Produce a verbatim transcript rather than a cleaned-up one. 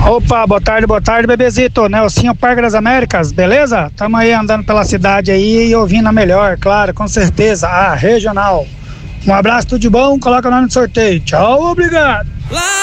Opa, boa tarde, boa tarde, bebezito. Nelsinho Parque das Américas, beleza? Tamo aí andando pela cidade aí e ouvindo a melhor, claro, com certeza, a regional. Um abraço, tudo de bom, coloca o nome no sorteio. Tchau, obrigado.